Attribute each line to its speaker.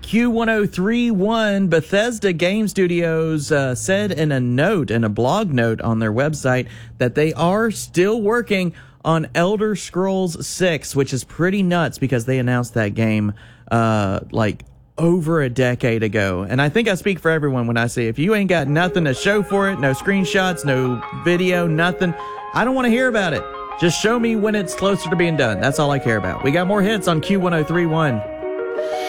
Speaker 1: Q1031, Bethesda Game Studios said in a blog note on their website that they are still working on Elder Scrolls 6, which is pretty nuts because they announced that game over a decade ago. And I think I speak for everyone when I say if you ain't got nothing to show for it, no screenshots, no video, nothing, I don't want to hear about it. Just show me when it's closer to being done. That's all I care about. We got more hits on Q1031.